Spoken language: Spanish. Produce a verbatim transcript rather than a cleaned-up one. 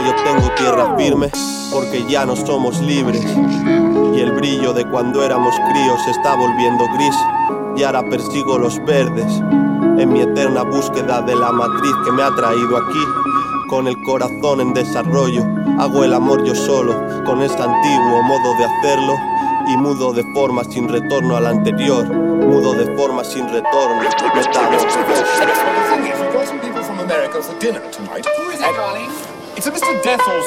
yo tengo tierra firme, porque ya no somos libres. Y el brillo de cuando éramos críos se está volviendo gris, y ahora persigo los verdes, en mi eterna búsqueda de la matriz que me ha traído aquí. Con el corazón en desarrollo, hago el amor yo solo, con este antiguo modo de hacerlo, y mudo de forma sin retorno al anterior, mudo de forma sin retorno. America for dinner tonight. Who is it, darling? It's a Mister Deathl's